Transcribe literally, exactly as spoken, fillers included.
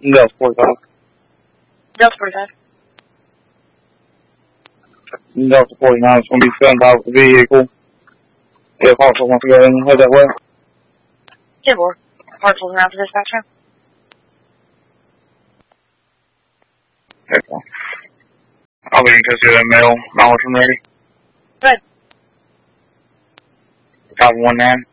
Delta forty-five. Delta forty-five. Delta forty-nine is going to be sent by the vehicle. If Hartsel wants to go in and head that way. ten four. Hartsel's around for dispatcher. Okay. I'll be in custody of that male. Knowledge when ready. Go ahead. five one nine.